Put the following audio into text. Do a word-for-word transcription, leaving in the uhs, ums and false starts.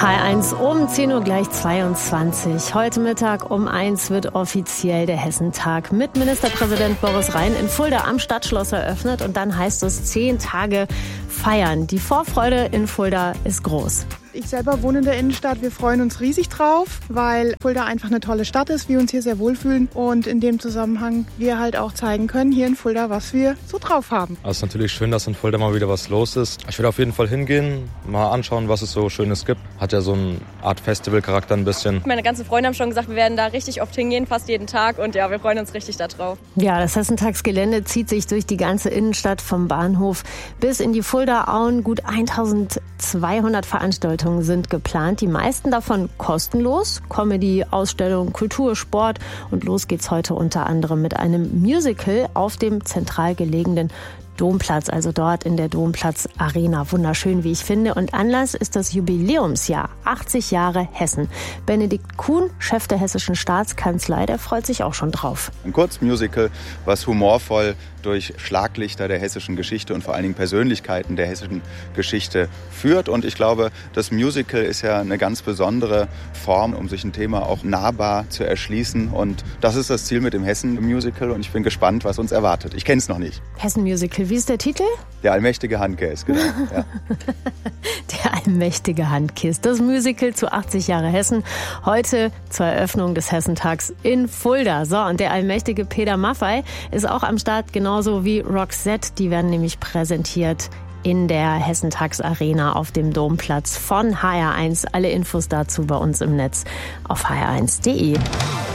H R eins um zehn Uhr gleich zweiundzwanzig. Heute Mittag um eins wird offiziell der Hessentag mit Ministerpräsident Boris Rhein in Fulda am Stadtschloss eröffnet. Und dann heißt es zehn Tage feiern. Die Vorfreude in Fulda ist groß. Ich selber wohne in der Innenstadt. Wir freuen uns riesig drauf, weil Fulda einfach eine tolle Stadt ist, wir uns hier sehr wohlfühlen und in dem Zusammenhang wir halt auch zeigen können hier in Fulda, was wir so drauf haben. Es ist natürlich schön, dass in Fulda mal wieder was los ist. Ich werde auf jeden Fall hingehen, mal anschauen, was es so Schönes gibt. Hat ja so eine Art Festivalcharakter ein bisschen. Meine ganzen Freunde haben schon gesagt, wir werden da richtig oft hingehen, fast jeden Tag. Und ja, wir freuen uns richtig da drauf. Ja, das Hessentagsgelände zieht sich durch die ganze Innenstadt vom Bahnhof bis in die Fulda-Auen. Gut eintausendzweihundert Veranstaltungen sind geplant, die meisten davon kostenlos. Comedy, Ausstellung, Kultur, Sport und los geht's heute unter anderem mit einem Musical auf dem zentral gelegenen Domplatz, also dort in der Domplatz Arena. Wunderschön, wie ich finde. Und Anlass ist das Jubiläumsjahr, achtzig Jahre Hessen. Benedikt Kuhn, Chef der Hessischen Staatskanzlei, der freut sich auch schon drauf. Ein Kurzmusical, was humorvoll durch Schlaglichter der hessischen Geschichte und vor allen Dingen Persönlichkeiten der hessischen Geschichte führt. Und ich glaube, das Musical ist ja eine ganz besondere Form, um sich ein Thema auch nahbar zu erschließen. Und das ist das Ziel mit dem Hessen-Musical. Und ich bin gespannt, was uns erwartet. Ich kenne es noch nicht. Hessen-Musical, wie ist der Titel? Der allmächtige Handkäse, genau. Ja. Der allmächtige Handkäse. Das Musical zu achtzig Jahre Hessen. Heute zur Eröffnung des Hessentags in Fulda. So, und der allmächtige Peter Maffay ist auch am Start, genauso wie Roxette. Die werden nämlich präsentiert in der Hessentagsarena auf dem Domplatz von H R eins. Alle Infos dazu bei uns im Netz auf h r eins punkt d e.